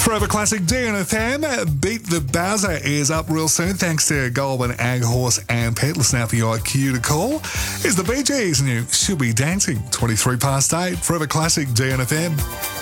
Forever Classic DNFM. Beat the Bowser is up real soon thanks to Goulburn Ag Horse and Pet. Listen out for your IQ to call. Here's the Bee Gees and you should be dancing. 23 past 8. Forever Classic DNFM.